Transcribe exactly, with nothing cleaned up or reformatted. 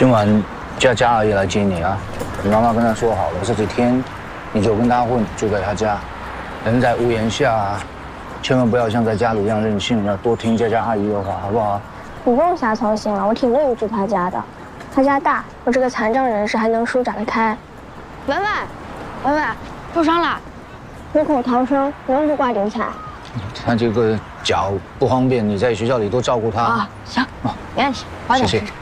今晚叫佳阿姨来接你啊！你妈妈跟她说好了，这几天你就跟她混，住在她家，人在屋檐下，千万不要像在家里一样任性，要多听佳佳阿姨的话，好不好？ 你不用瞎操心了，我挺乐意住她家的。她家大，我这个残障人士还能舒展得开。文文，文文，受伤了，虎口逃生，能不挂点彩？ 她这个脚不方便，你在学校里多照顾她。 啊，行，没问题，早点试试。